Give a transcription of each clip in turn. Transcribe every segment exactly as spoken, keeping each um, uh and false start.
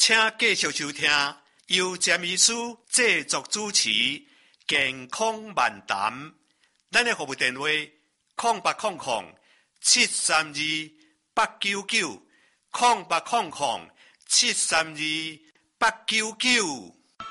请继续收听由詹医师制作主持健康漫谈。咱的服务电话：空八空空七三二八九九，空八空空七三二八九九。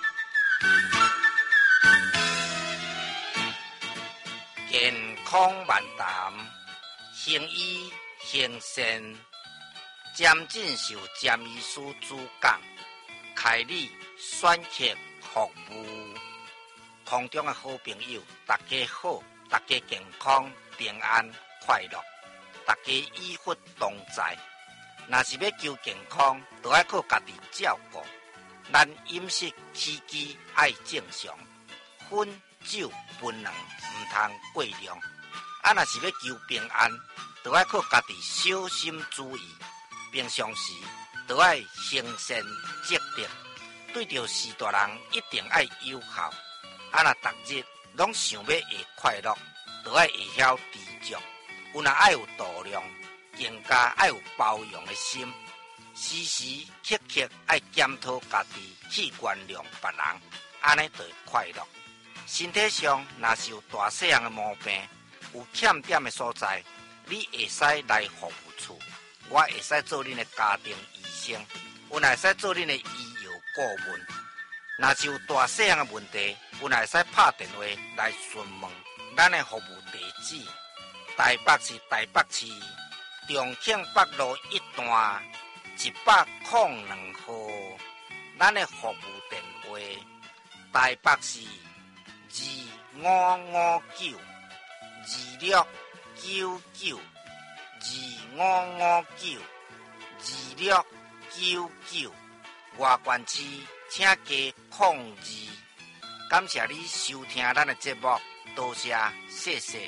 健康漫谈，行医行善，渐进受詹医师主讲，开立选客服务。空中的好朋友，大家好，大家健康平安快乐，大家医福同在。若是要求健康，就要靠家己照顾。咱饮食起居爱正常，薰酒槟榔唔通过量。啊，若是要求平安，就要靠家己小心注意。平常时就要行善积德，对着事大人一定要友好。啊，若逐日拢想要会快乐，就要会晓知足。有若爱有度量，更加爱有包容的心。时时刻刻爱检讨家己器官量别人，安尼就会快乐。身体上若是有大细项的毛病，有欠点的所在，你会使来服务处，我会使做恁的家庭医生，有若会使做恁的医药顾问。若是有大细项的问题，有若会使拍电话来询问咱的服务地址。台北市台北市重庆北路一段一百零两号，咱的服务电话：台北市二五五九二六九九二五五九二六九九。外县市请加控二。感谢你收听咱的节目，多谢，谢谢。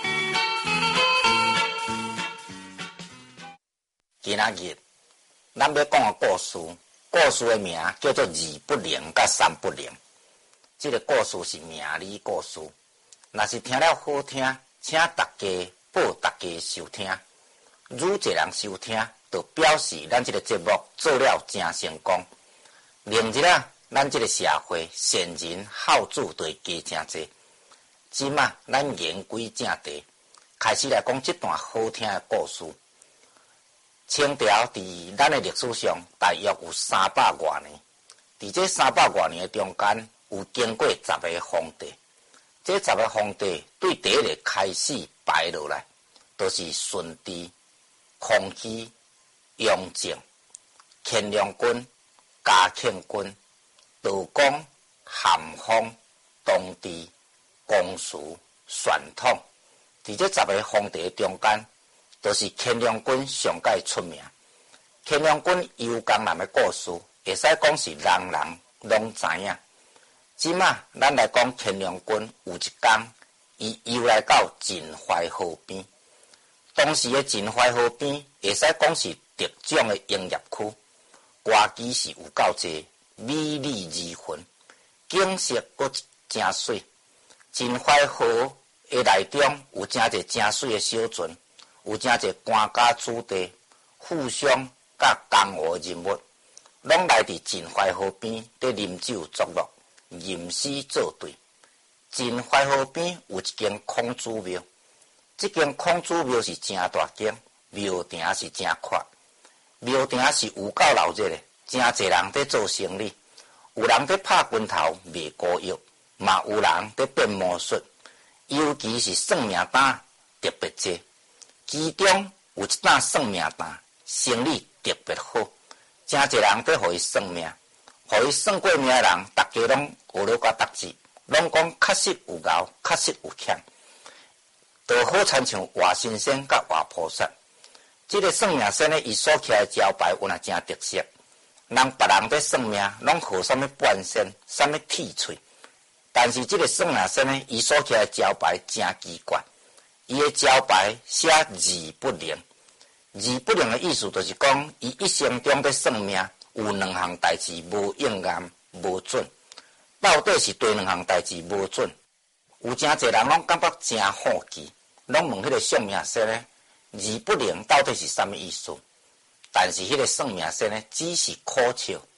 今仔日咱要讲的故事，故事的名叫做二不灵甲三不灵。这个故事是名理故事，若是听了好听，请大家报大家收听。愈侪人收听，就表示咱这个节目做了真成功。明日啊，咱这个社会善人好主就会加真侪。即马咱言归正题，开始来讲这段好听的故事。清朝伫咱的历史上大约有三百多年，伫这三百多年的中间，有经过十个皇帝。这十个皇帝对第一个开始排落来，都、就是顺治、康熙、雍正、乾隆君、嘉庆君、道光、咸丰、同治、光绪、宣统。伫这十个皇帝中间，都、就是乾隆君上界出名。乾隆君游江南的故事，会使讲是人人拢知影。即马咱来讲乾隆君有一天，伊游来到秦淮河边。当时的秦淮河边，会使讲是特种的营业区，歌姬是有够济，美丽如云，景色阁真水。秦淮河的内中有真济真水的小船，有真济官家子弟、富商甲江湖人物，拢来伫秦淮河边伫啉酒作乐，吟诗作对。秦淮河边有一间孔子庙，这间孔子庙是真大间，庙埕是真阔，庙埕是有够闹热的，真侪人在做生意，有人在拍拳头卖古药，嘛有人在变魔术，尤其是算命单特别多。其中有一单算命单生意特别好，真侪人在互伊算命，互伊算过命的人，大家拢学了个答字，拢讲确实有熬，确实有欠，就好亲像华先生甲华菩萨。这个算命先呢，伊所起的招牌有若真特色，人别人在算命拢号什么半仙、什么铁喙，但是这个算命先呢，伊所起的招牌真奇怪。伊的招牌写二不灵，二不灵的意思就是讲，伊一生中在算命有两项代志无应验、无准。到底是对两项代志无准？有真侪人拢感觉真好奇，拢问迄个算命师呢，二不灵到底是什么意思？但是迄个算命师呢，只是苦笑，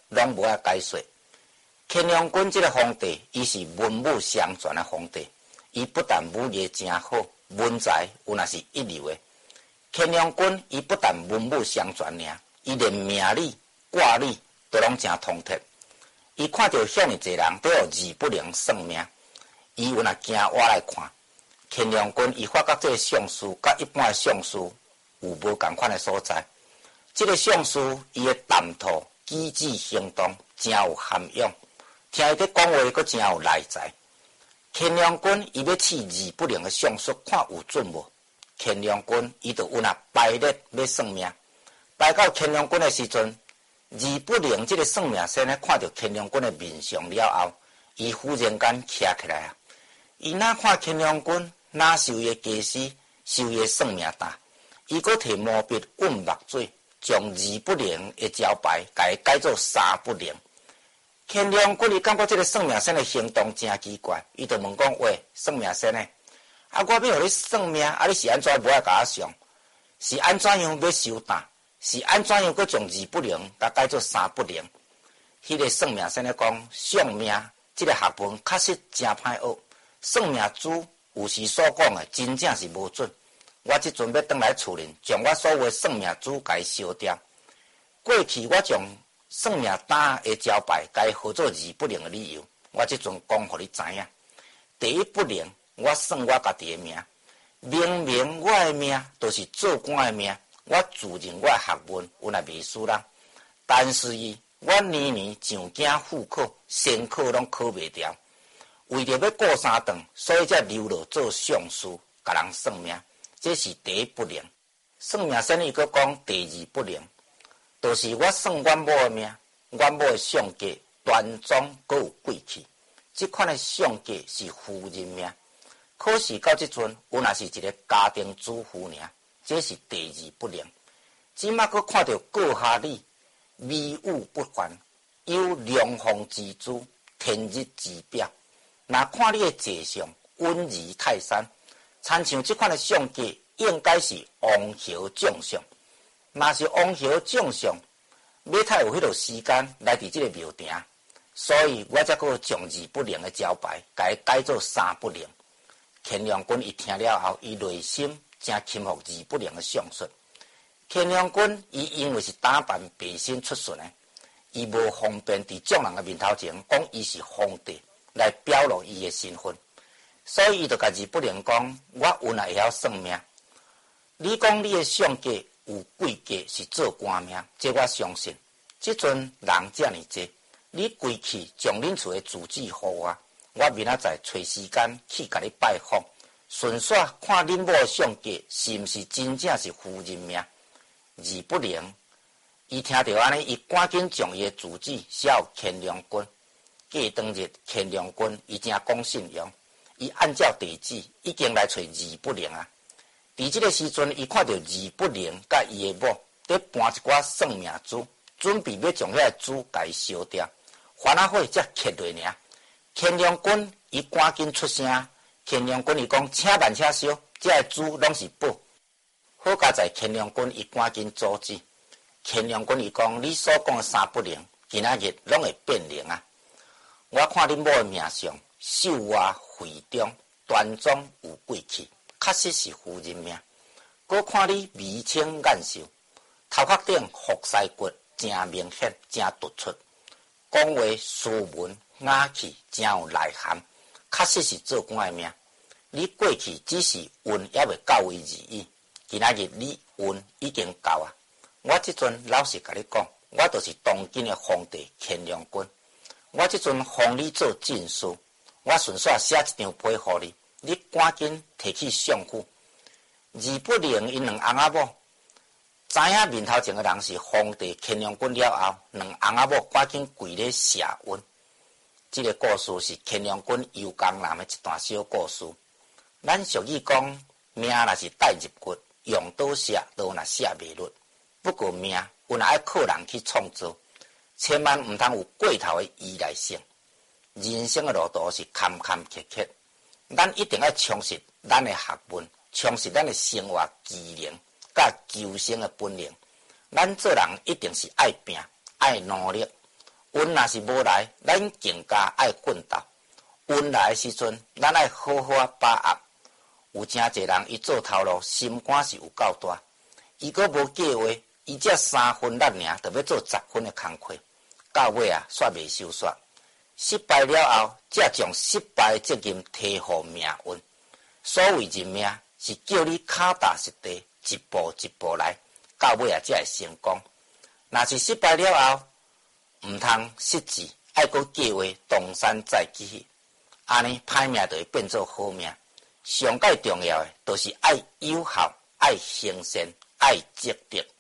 拢无爱解说。乾隆君这个皇帝，伊是文武双全的皇帝，伊不但武艺真好，文才有那是一流的。乾隆君伊不但文武双全尔，伊连命理、卦理都拢真通彻。伊看到遐尼济人都有字不灵算命，伊有那惊我来看。乾隆君伊发觉这个相书甲一般的相书有无共款的所在。这个相书伊的谈吐、举止、行动真有涵养，听伊伫讲话佫真有内在。乾隆君伊要试字不灵的相书，看有准无？乾隆君伊就有那排列要算命，排到乾隆君的时阵，字不灵这个算命先生看到乾隆君的面相了后，伊忽然间徛起来啊！伊哪看乾隆君，哪是伊的家师，是伊的算命单，伊佫摕毛笔润墨水，将字不灵的招牌，甲伊改做三不灵。乾隆君伊感觉这个算命先生的行动真奇怪，伊就问讲：喂，算命先生，啊，我要互你算命，啊，你是安怎无爱甲我算？是安怎样要收单？是安怎样佫将字不灵，甲改做三不灵？迄、那个算命先生讲，算命这个学问确实真歹学，算命主有时所讲的真正是无准。我即阵要转来厝里，将我所有的算命主甲伊烧掉。过去我将算命单的招牌甲伊号做字不灵的理由，我即阵讲互你知影。第一不灵，我算我家己的命，明明我的命都是做官的命，我自认我的学问有那未输人，但是伊我年年上京赴考，先考拢考袂掉，为着要过三顿，所以才流落做相书，甲人算命，这是第一不灵。算命先生伊佫讲第二不灵，就是我算阮某的命，阮某的相格端庄佫有贵气，这款的相格是夫人命。可是到即阵，有若是一个家庭主妇尔，这是第二不灵。即马佫看到过下你美物不凡，有良风之珠，天日之表。若看你的坐相稳如泰山，参像这款的相格，应该是王侯将相。若是王侯将相，要太有迄个时间来伫这个庙埕，所以我才佫将字不灵的招牌，甲伊改做三不灵。乾隆君一听了后，伊内心真钦服字不灵的相术。乾隆君伊因为是打扮白身出巡的，伊无方便伫众人的面头前讲伊是皇帝来表露伊的身份，所以伊就甲字不灵讲：我原来会晓算命。你讲你的相格有贵格是做官命，这我相信。即阵人遮尔济，你归去将恁厝的住址予我。我明仔载找时间去甲你拜访，顺续看恁某相格是毋是真正是夫人命。字不灵，伊听到安尼，伊赶紧将伊的住址写予乾隆君。过当日，乾隆君伊正讲信用，伊按照地址已经来找字不灵啊。伫即个时阵，伊看到字不灵甲伊的某伫搬一寡算命珠，准备要将遐个珠甲伊烧掉，烦恼火才揭落尔。乾隆君伊赶紧出声，乾隆君伊讲，请慢且烧，这个珠拢是宝。好佳在乾隆君伊赶紧阻止。乾隆君伊讲，你所讲的三不灵，今仔日拢会变灵啊！我看恁某的命相，秀外慧中，端庄有贵气，确实是夫人命。搁看你眉清眼秀，头壳顶伏腮骨真明显，真突出，讲话斯文雅气，真有内涵，确实是做官的命。你过去只是运还未到位而已，今仔日你运已经到啊！我即阵老实甲你讲，我就是当今的皇帝乾隆君。我即阵封你做进士，我顺续写一张批予你，你赶紧摕去相府。字不灵因两翁仔某知影面头前的人是皇帝乾隆君了后，两翁仔某赶紧跪咧谢恩。这个故事是乾隆君游江南的一段小故事。咱俗语讲，命若是带入骨，用刀写都若写袂落。不过命有若爱靠人去创造，千万毋通有过头的依赖性。人生的路途是坎坎坷坷，咱一定要充实咱的学问，充实咱的生活技能，甲求生的本领。咱做人一定是爱拼、爱努力， 运若是无来，咱更加爱奋斗。运来的时阵，咱爱好好把握。有诚侪人伊做头路，心肝是有够大。伊阁无计划，伊只三分力尔，就要做十分的工课，到尾啊，煞袂收煞。失败了后，才将失败的责任推互命运。所谓认命，是叫你脚踏实地，一步一步来，到尾啊，才会成功。若是失败了后，毋通失志，爱阁计划东山再起，安尼歹命就会变做好命。上界重要的，就是爱有效、爱行善、爱积德。